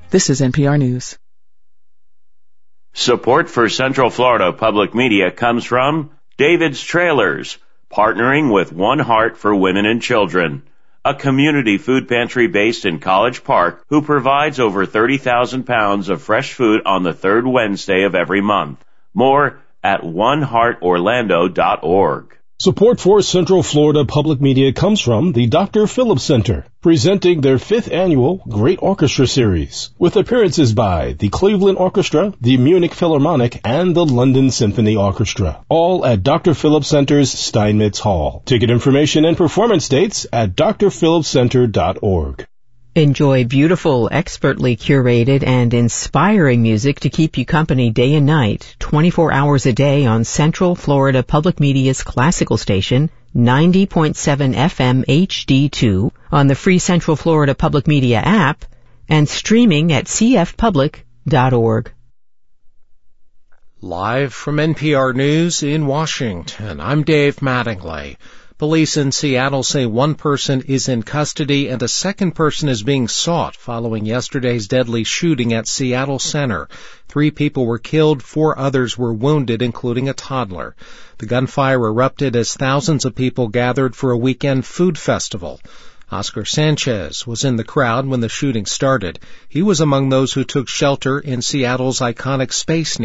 This is NPR News. Support for Central Florida Public Media comes from David's Trailers, partnering with One Heart for Women and Children, a community food pantry based in College Park who provides over 30,000 pounds of fresh food on the third Wednesday of every month. More at oneheartorlando.org. Support for Central Florida Public Media comes from the Dr. Phillips Center, presenting their 5th annual Great Orchestra Series, with appearances by the Cleveland Orchestra, the Munich Philharmonic, and the London Symphony Orchestra, all at Dr. Phillips Center's Steinmetz Hall. Ticket information and performance dates at drphillipscenter.org. Enjoy beautiful, expertly curated, and inspiring music to keep you company day and night, 24 hours a day on Central Florida Public Media's classical station, 90.7 FM HD2, on the free Central Florida Public Media app, and streaming at cfpublic.org. Live from NPR News in Washington, I'm Dave Mattingly. Police in Seattle say one person is in custody and a second person is being sought following yesterday's deadly shooting at Seattle Center. 3 people were killed, 4 others were wounded, including a toddler. The gunfire erupted as thousands of people gathered for a weekend food festival. Oscar Sanchez was in the crowd when the shooting started. He was among those who took shelter in Seattle's iconic Space Needle.